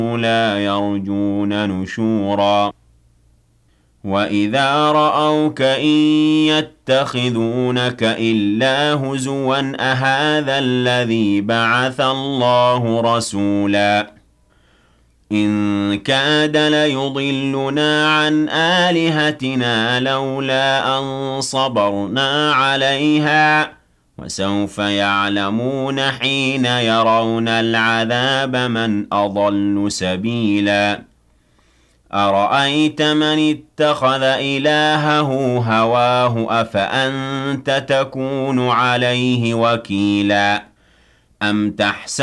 لا يرجون نشورا وإذا رأوك إن يتخذونك إلا هزوا أهذا الذي بعث الله رسولا إن كاد ليضلنا عن آلهتنا لولا أن صبرنا عليها وسوف يعلمون حين يرون العذاب من أضل سبيلا أرأيت من اتخذ إلهه هواه أفأنت تكون عليه وكيلا أم تحسب